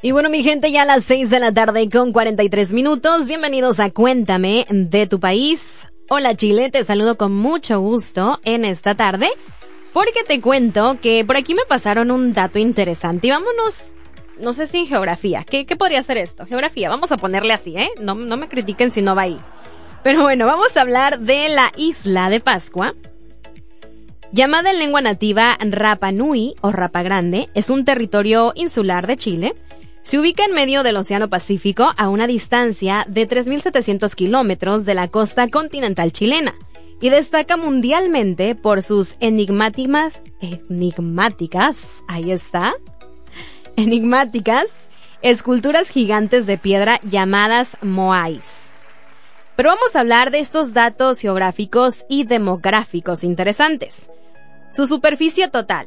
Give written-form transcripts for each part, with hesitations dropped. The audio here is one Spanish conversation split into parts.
Y bueno, mi gente, ya a las 6 de la tarde con 43 minutos. Bienvenidos a Cuéntame de tu país. Hola Chile, te saludo con mucho gusto en esta tarde, porque te cuento que por aquí me pasaron un dato interesante. Y vámonos, no sé si en geografía. ¿Qué podría ser esto? Geografía, vamos a ponerle así, ¿eh? No me critiquen si no va ahí. Pero bueno, vamos a hablar de la isla de Pascua. Llamada en lengua nativa Rapa Nui o Rapa Grande, es un territorio insular de Chile. Se ubica en medio del Océano Pacífico a una distancia de 3.700 kilómetros de la costa continental chilena y destaca mundialmente por sus enigmáticas, esculturas gigantes de piedra llamadas moais. Pero vamos a hablar de estos datos geográficos y demográficos interesantes. Su superficie total,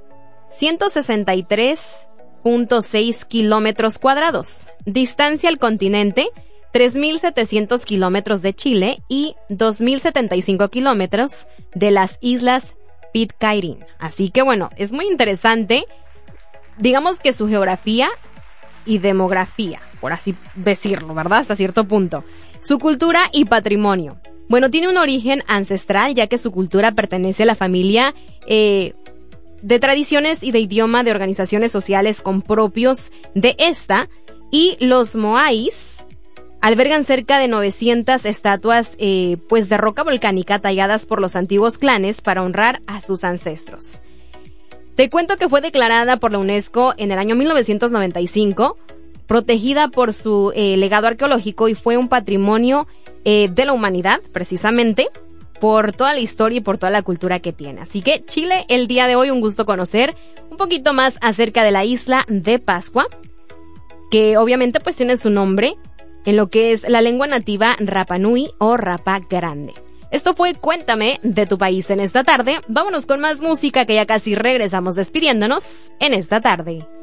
163.6 kilómetros cuadrados. Distancia al continente, 3.700 kilómetros de Chile y 2.075 kilómetros de las islas Pitcairn. Así que bueno, es muy interesante, digamos que su geografía y demografía, por así decirlo, ¿verdad? Hasta cierto punto. Su cultura y patrimonio. Bueno, tiene un origen ancestral, ya que su cultura pertenece a la familia de tradiciones y de idioma de organizaciones sociales con propios de esta, y los moais albergan cerca de 900 estatuas pues de roca volcánica talladas por los antiguos clanes para honrar a sus ancestros. Te cuento que fue declarada por la UNESCO en el año 1995, protegida por su legado arqueológico, y fue un patrimonio de la humanidad, precisamente, por toda la historia y por toda la cultura que tiene. Así que Chile, el día de hoy, un gusto conocer un poquito más acerca de la isla de Pascua, que obviamente pues tiene su nombre en lo que es la lengua nativa Rapa Nui o Rapa Grande. Esto fue Cuéntame de tu país en esta tarde. Vámonos con más música, que ya casi regresamos despidiéndonos en esta tarde.